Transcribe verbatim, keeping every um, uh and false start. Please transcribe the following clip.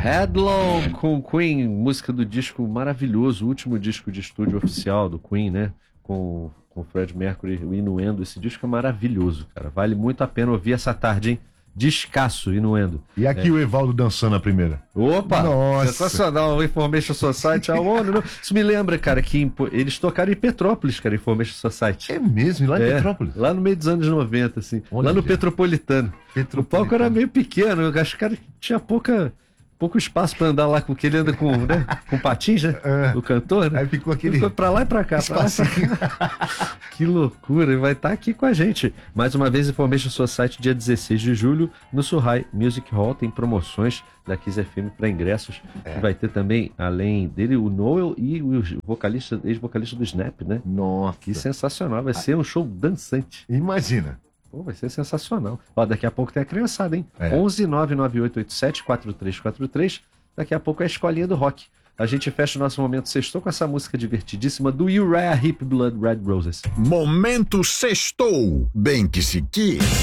Headlong com Queen, música do disco maravilhoso, o último disco de estúdio oficial do Queen, né? Com com o Fred Mercury, o Innuendo. Esse disco é maravilhoso, cara. Vale muito a pena ouvir essa tarde, hein? Descasso, Innuendo. E aqui é. o Evaldo dançando a primeira. Opa! Nossa! Sensacional, Information Society. Aonde? Isso me lembra, cara, que eles tocaram em Petrópolis, cara, Information Society. É mesmo? Lá em é, Petrópolis? Lá no meio dos anos noventa, assim. Olha, lá no Petropolitano. Petropolitano. O palco era meio pequeno, eu acho que cara, tinha pouca... pouco espaço pra andar lá, porque ele anda com, né, com patins, né? É. O cantor, né? Aí ficou aquele... Ficou pra lá e pra cá. Pra lá, pra cá. Que loucura. E vai estar aqui com a gente. Mais uma vez, Information Society, dia dezesseis de julho, no Surrai Music Hall. Tem promoções da Kiss F M para ingressos. É. Vai ter também, além dele, o Noel e o vocalista, ex-vocalista do Snap, né? Nossa. Que sensacional. Vai ser um show dançante. Imagina. Pô, vai ser sensacional. Ó, daqui a pouco tem a criançada, hein? É. onze nove nove oito oito sete quatro três quatro três. Daqui a pouco é a escolinha do rock. A gente fecha o nosso Momento Sextou com essa música divertidíssima do Uriah Heep, Blood Red Roses. Momento Sextou, bem que se quis.